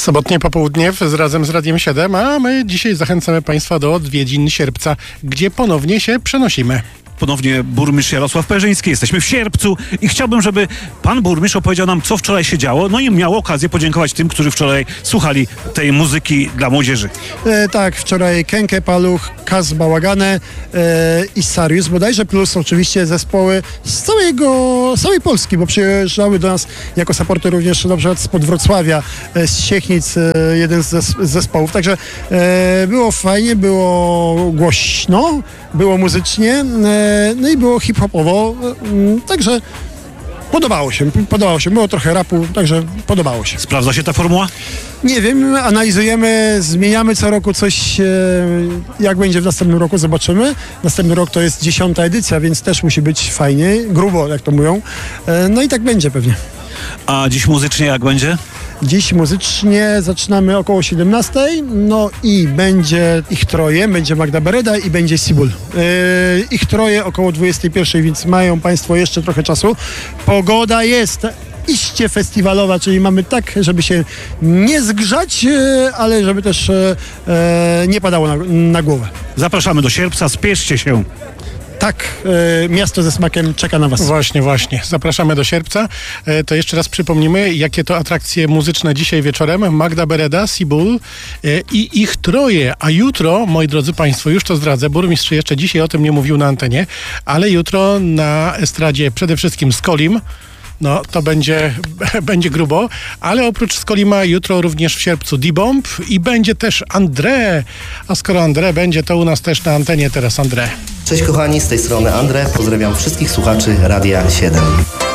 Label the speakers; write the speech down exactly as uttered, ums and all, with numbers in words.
Speaker 1: Sobotnie popołudnie z razem z Radiem siedem, a my dzisiaj zachęcamy Państwa do odwiedzin Sierpca, gdzie ponownie się przenosimy.
Speaker 2: Ponownie burmistrz Jarosław Perzyński. Jesteśmy w Sierpcu i chciałbym, żeby pan burmistrz opowiedział nam, co wczoraj się działo, no i miał okazję podziękować tym, którzy wczoraj słuchali tej muzyki dla młodzieży.
Speaker 3: E, tak, wczoraj Kenke, Paluch, Kaz Bałagane e, i Sarius bodajże, plus oczywiście zespoły z całego, całej Polski, bo przyjeżdżały do nas jako supporty również na przykład spod Wrocławia, e, z Siechnic, e, jeden z, zes- z zespołów. Także e, było fajnie, było głośno, było muzycznie, e, no i było hip-hopowo, e, także podobało się, podobało się. Było trochę rapu, także podobało się.
Speaker 2: Sprawdza się ta formuła?
Speaker 3: Nie wiem, analizujemy, zmieniamy co roku coś, e, jak będzie w następnym roku, zobaczymy. Następny rok to jest dziesiąta edycja, więc też musi być fajnie, grubo, jak to mówią. E, no i tak będzie pewnie.
Speaker 2: A dziś muzycznie jak będzie?
Speaker 3: Dziś muzycznie zaczynamy około siedemnastej, no i będzie ich troje, będzie Magda Bereda i będzie Sibul. Yy, ich troje około dwudziestej pierwszej, więc mają Państwo jeszcze trochę czasu. Pogoda jest iście festiwalowa, czyli mamy tak, żeby się nie zgrzać, yy, ale żeby też yy, nie padało na, na głowę.
Speaker 2: Zapraszamy do Sierpca, spieszcie się.
Speaker 3: Tak, yy, miasto ze smakiem czeka na Was.
Speaker 1: Właśnie, właśnie. Zapraszamy do Sierpca. E, To jeszcze raz przypomnimy, jakie to atrakcje muzyczne dzisiaj wieczorem. Magda Bereda, Sibul e, i ich troje. A jutro, moi drodzy Państwo, już to zdradzę, burmistrz jeszcze dzisiaj o tym nie mówił na antenie, ale jutro na estradzie przede wszystkim Skolim. No, to będzie, będzie grubo, ale oprócz Skolima jutro również w Sierpcu D-Bomb i będzie też André. A skoro André będzie, to u nas też na antenie teraz André.
Speaker 4: Cześć kochani, z tej strony André. Pozdrawiam wszystkich słuchaczy Radia siedem.